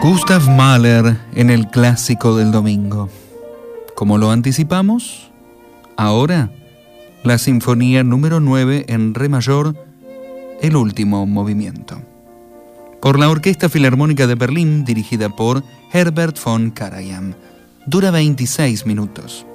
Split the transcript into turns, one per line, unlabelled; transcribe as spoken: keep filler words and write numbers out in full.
Gustav Mahler en el clásico del domingo. Como lo anticipamos, ahora la Sinfonía número nueve en Re mayor, el último movimiento. Por la Orquesta Filarmónica de Berlín, dirigida por Herbert von Karajan. Dura veintiséis minutos.